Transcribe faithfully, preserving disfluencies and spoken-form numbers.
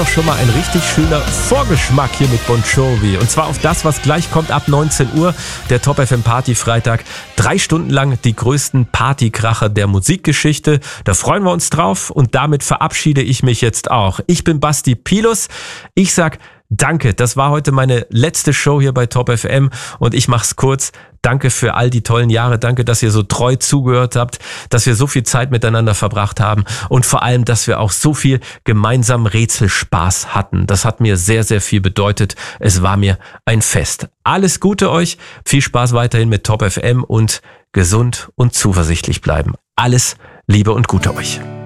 Doch schon mal ein richtig schöner Vorgeschmack hier mit Bon Jovi. Und zwar auf das, was gleich kommt ab neunzehn Uhr, der Top F M Party Freitag. Drei Stunden lang die größten Partykracher der Musikgeschichte. Da freuen wir uns drauf und damit verabschiede ich mich jetzt auch. Ich bin Basti Pilus. Ich sag danke, das war heute meine letzte Show hier bei Top F M und ich mach's kurz. Danke für all die tollen Jahre, danke, dass ihr so treu zugehört habt, dass wir so viel Zeit miteinander verbracht haben und vor allem, dass wir auch so viel gemeinsamen Rätselspaß hatten. Das hat mir sehr, sehr viel bedeutet. Es war mir ein Fest. Alles Gute euch, viel Spaß weiterhin mit Top F M und gesund und zuversichtlich bleiben. Alles Liebe und Gute euch.